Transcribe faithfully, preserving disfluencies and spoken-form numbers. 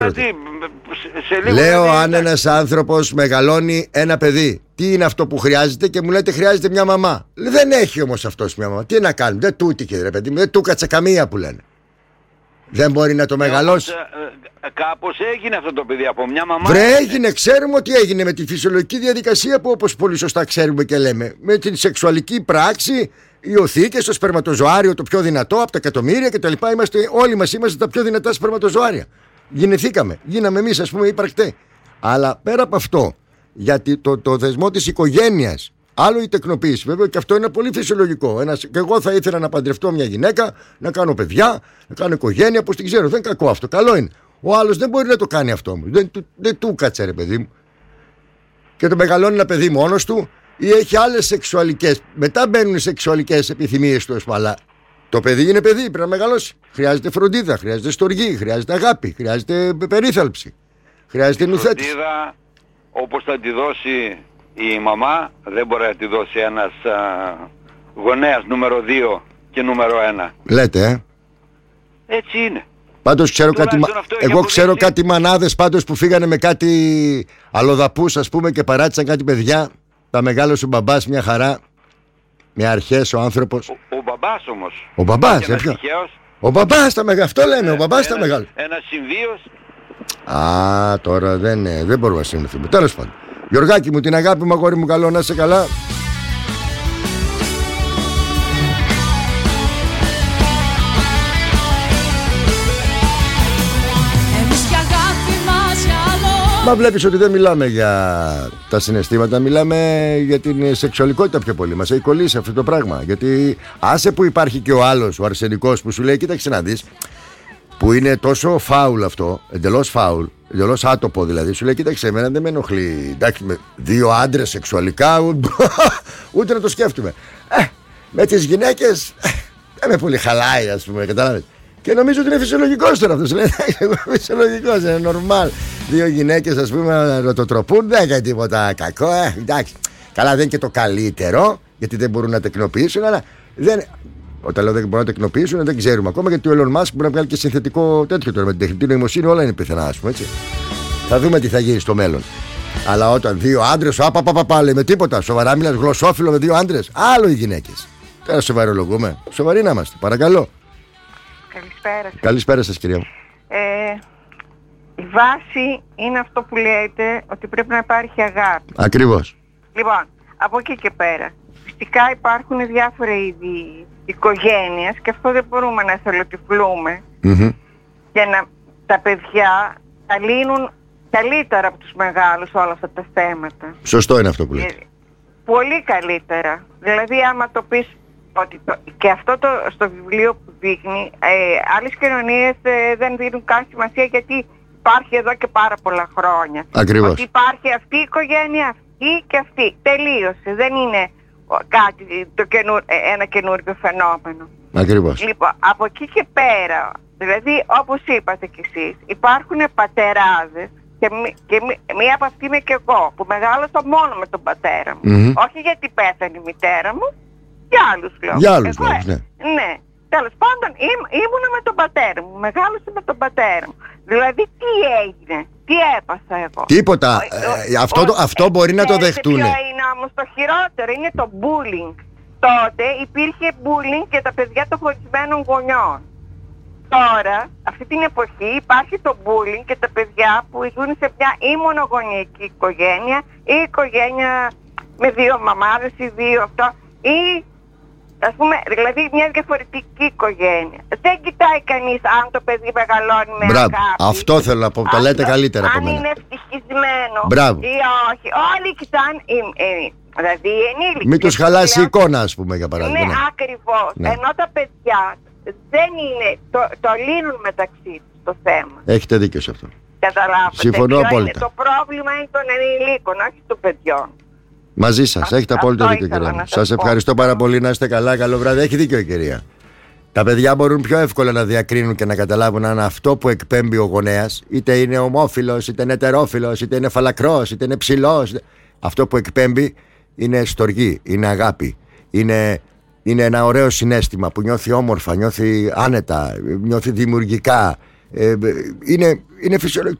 Δηλαδή, σε λίγο Λέω δηλαδή, αν ένας άνθρωπος μεγαλώνει ένα παιδί, τι είναι αυτό που χρειάζεται, και μου λέτε χρειάζεται μια μαμά. Δεν έχει όμως αυτός μια μαμά. Τι να κάνουμε, δεν του τύχε, ρε παιδί μου, δεν του κάτσε καμία που λένε. Δεν μπορεί να το μεγαλώσει. Ε, κάπως έγινε αυτό το παιδί από μια μαμά. Βρε, έγινε, ξέρουμε ότι έγινε με τη φυσιολογική διαδικασία που, όπως πολύ σωστά ξέρουμε και λέμε, με την σεξουαλική πράξη, υιοθήκες στο σπερματοζωάριο το πιο δυνατό από τα εκατομμύρια κτλ. Είμαστε, όλοι μας είμαστε τα πιο δυνατά σπερματοζωάρια. Γεννηθήκαμε, γίναμε εμείς, ας πούμε, υπαρκτέ. Αλλά πέρα από αυτό, γιατί το, το δεσμό της οικογένειας, άλλο η τεκνοποίηση, βέβαια, και αυτό είναι πολύ φυσιολογικό. Ένας, και εγώ θα ήθελα να παντρευτώ μια γυναίκα, να κάνω παιδιά, να κάνω οικογένεια, πως την ξέρω. Δεν είναι κακό αυτό, καλό είναι. Ο άλλος δεν μπορεί να το κάνει αυτό όμως. Δεν, δεν, δεν του κάτσε, ρε παιδί μου. Και το μεγαλώνει ένα παιδί μόνος του ή έχει άλλες σεξουαλικές. Μετά μπαίνουν οι σεξουαλικές επιθυμίες του, αλλά το παιδί είναι παιδί, πρέπει να μεγαλώσει. Χρειάζεται φροντίδα, χρειάζεται στοργή, χρειάζεται αγάπη, χρειάζεται περίθαλψη, χρειάζεται νουθέτηση. Φροντίδα, όπως θα τη δώσει η μαμά, δεν μπορεί να τη δώσει ένας α, γονέας νούμερο δύο και νούμερο ένα. Λέτε, ε. Έτσι είναι. Πάντως ξέρω κάτι, εγώ ξέρω κάτι μανάδες πάντως που φύγανε με κάτι αλλοδαπούς, ας πούμε, και παράτησαν κάτι παιδιά. Τα μεγάλωσε ο μπαμπάς μια χαρά, με αρχές ο άνθρωπος. Ο, ο μπαμπάς όμως. Ο μπαμπάς, ε, ποιο? Ο μπαμπάς τα μεγάλα, αυτό λένε, ε, ο μπαμπάς τα μεγάλα. Ένας συμβίος. Α, τώρα δεν, δεν μπορούμε να συνηθούμε. Τέλος πάντων. Γιωργάκη μου, την αγάπη μου, αγόρι μου, καλό να είσαι καλά. Μα βλέπεις ότι δεν μιλάμε για τα συναισθήματα, μιλάμε για την σεξουαλικότητα πιο πολύ. Μας έχει κολλήσει αυτό το πράγμα. Γιατί άσε που υπάρχει και ο άλλος, ο αρσενικός, που σου λέει, κοίταξε να δεις, που είναι τόσο φάουλ αυτό, εντελώς φάουλ, εντελώς άτοπο δηλαδή. Σου λέει, κοίταξε, εμένα δεν με ενοχλεί. Εντάξει, με δύο άντρες σεξουαλικά, ούτε, ούτε να το σκέφτομαι. Ε, με τις γυναίκες δεν με πολύ χαλάει, ας πούμε, κατάλαβες. Και νομίζω ότι είναι φυσιολογικός τώρα αυτός. Λέει, φυσιολογικός, είναι νορμάλ. Δύο γυναίκες, ας πούμε, να ρωτοτροπούν, δεν έκανε τίποτα κακό. Ε, εντάξει. Καλά, δεν είναι και το καλύτερο, γιατί δεν μπορούν να τεκνοποιήσουν, αλλά δεν. Όταν λέω δεν μπορούν να τεκνοποιήσουν, δεν ξέρουμε ακόμα, γιατί ο Elon Musk μπορεί να βγάλει και συνθετικό τέτοιο τώρα με την τεχνητή νοημοσύνη, όλα είναι πιθανά, ας πούμε, έτσι. Θα δούμε τι θα γίνει στο μέλλον. Αλλά όταν δύο άντρες, απαπαπαπα, λέει με τίποτα, σοβαρά μιλάς, γλωσσόφιλο με δύο άντρες, άλλο οι γυναίκες. Τώρα σοβαρολογούμε. Σοβαροί να είμαστε, παρακαλώ. Καλησπέρα σας. Καλησπέρα σας, κυρία μου. Ε, η βάση είναι αυτό που λέτε, ότι πρέπει να υπάρχει αγάπη. Ακριβώς. Λοιπόν, από εκεί και πέρα, φυσικά υπάρχουν διάφορα είδη οικογένειας και αυτό δεν μπορούμε να εθελοτυφλούμε. Mm-hmm. Και να τα παιδιά τα λύνουν καλύτερα από τους μεγάλους όλα αυτά τα θέματα. Σωστό είναι αυτό που λέτε. Ε, πολύ καλύτερα. Δηλαδή άμα το πεις ότι το, και αυτό το, στο βιβλίο που δείχνει, ε, άλλες κοινωνίες ε, δεν δίνουν καν σημασία, γιατί υπάρχει εδώ και πάρα πολλά χρόνια. Ακριβώς. Ότι υπάρχει αυτή η οικογένεια, αυτή και αυτή. Τελείωσε. Δεν είναι κάτι, το καινού, ένα καινούργιο φαινόμενο. Ακριβώς. Λοιπόν, από εκεί και πέρα, δηλαδή όπως είπατε κι εσείς, υπάρχουν πατεράδες και, μη, και μη, μία από αυτή είμαι και εγώ, που μεγάλωσα μόνο με τον πατέρα μου. Mm-hmm. Όχι γιατί πέθανε η μητέρα μου, για άλλους λόγους. Για άλλους εγώ, λόγους, ναι. Ναι. Τέλος πάντων, ήμ, ήμουνα με τον πατέρα μου, μεγάλωσα με τον πατέρα μου. Δηλαδή τι έγινε, τι έπασα εγώ. Τίποτα, ο, ε, αυτό, ο, αυτό μπορεί ε, να το δεχτούν. Ποιο είναι όμως το χειρότερο, είναι το bullying. Τότε υπήρχε bullying και τα παιδιά των χωρισμένων γονιών. Τώρα, αυτή την εποχή υπάρχει το bullying και τα παιδιά που ζουν σε μια ή μονογονεϊκή οικογένεια ή οικογένεια με δύο μαμάδες ή δύο αυτό, ή ας πούμε, δηλαδή μια διαφορετική οικογένεια. Δεν κοιτάει κανείς αν το παιδί μεγαλώνει με Μπράβο. αγάπη. Αυτό θέλω να πω, τα λέτε καλύτερα από μένα. Αν είναι ευτυχισμένο Μπράβο. ή όχι. Όλοι κοιτάνε, ε, ε, δηλαδή οι ενήλικες. Μην τους χαλάσει η εικόνα, ας πούμε, για παράδειγμα. Ναι, ναι. ακριβώς. Ναι. Ενώ τα παιδιά δεν είναι, το, το λύνουν μεταξύ τους το θέμα. Έχετε δίκιο σε αυτό. Καταλάβατε. Συμφωνώ Ποιο απόλυτα. είναι? Το πρόβλημα είναι των ενηλίκων, όχι των παιδιών. Μαζί σας, Α, έχετε απόλυτο δίκιο, ήθελα κυρία. να σας Σας πω. ευχαριστώ πάρα πολύ, να είστε καλά, καλό βράδυ. Έχει δίκιο η κυρία. Τα παιδιά μπορούν πιο εύκολα να διακρίνουν και να καταλάβουν αν αυτό που εκπέμπει ο γονέας, είτε είναι ομόφυλος, είτε είναι ετερόφυλος, είτε είναι φαλακρός, είτε είναι ψηλός, αυτό που εκπέμπει είναι στοργή, είναι αγάπη, είναι, είναι ένα ωραίο συναίσθημα που νιώθει όμορφα, νιώθει άνετα, νιώθει δημιουργικά, Ε, είναι, είναι φυσιολογικό.